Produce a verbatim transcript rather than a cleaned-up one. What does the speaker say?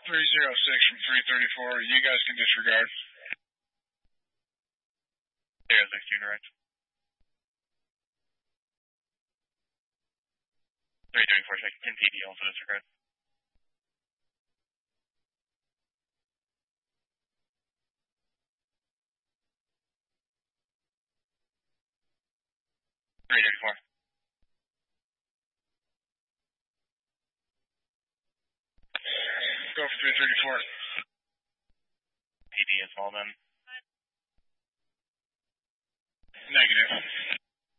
three zero six from three thirty-four. You guys can disregard. zero six two direct. three thirty-four second, ten P D also disregard. three thirty-four. Go for three thirty-four. P D as well then. Negative.